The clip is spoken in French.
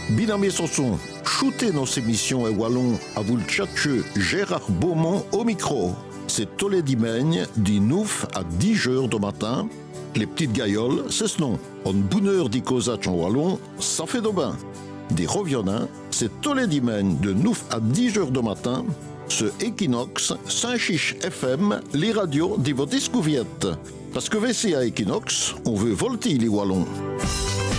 Binamé Sanson, shootez nos émissions et wallon à vous le tchatcheux Gérard Beaumont au micro. C'est tous les dimanches, du 9 à 10 heures du matin. Les petites gailloles, c'est ce nom. En bonne heure d'Icosatch en wallon, ça fait de bain. Des reviennants, c'est tous les dimanches de 9 à 10 heures du matin. Ce Equinox, Saint-Chiche FM, les radios de votre escouviette. Parce que VC à Equinox, on veut volter les wallons.